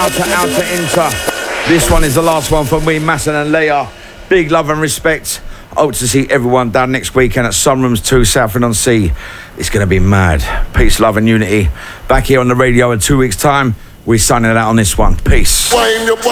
outer, inter. This one is the last one for me, Masson and Leia. Big love and respect. Hope to see everyone down next weekend at Sunrooms 2, Southend-on-Sea. It's going to be mad. Peace, love and unity. Back here on the radio in 2 weeks' time. We're signing it out on this one. Peace.